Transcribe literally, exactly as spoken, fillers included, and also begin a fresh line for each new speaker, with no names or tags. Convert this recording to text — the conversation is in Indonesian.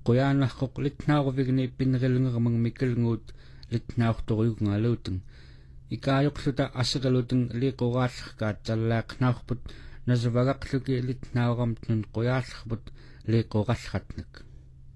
quyaanarqoq litnaaruvigni ippinerilungeramang mikkelnguut litnaartoriugngaluuteng ikaajoqluta asseqaluteng liiqoraallerkaat tallaaqnaarput nasavagaqluki litnaaramtnun quyaallerput liiqorallratnak